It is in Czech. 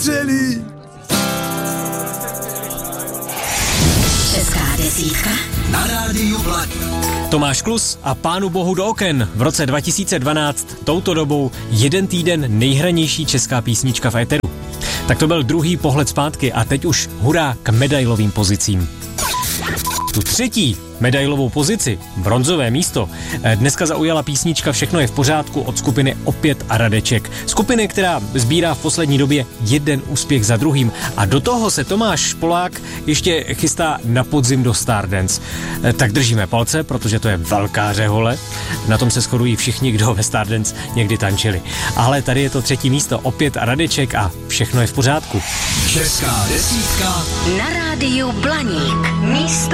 Celý. Česká desítka Na rádiu Blaník. Tomáš Klus a Pánu bohu do oken. V roce 2012 touto dobou jeden týden nejhranější česká písnička v éteru. Tak to byl druhý pohled zpátky a teď už hurá k medailovým pozicím. Tu třetí medailovou pozici, bronzové místo, dneska zaujala písnička Všechno je v pořádku od skupiny Opět a Radeček. Skupiny, která sbírá v poslední době jeden úspěch za druhým. A do toho se Tomáš Polák ještě chystá na podzim do Stardance. Tak držíme palce, protože to je velká řehole. Na tom se shodují všichni, kdo ve Stardance někdy tančili. Ale tady je to třetí místo, Opět a Radeček a Všechno je v pořádku. Česká desítka na rádiu Blaník. Místo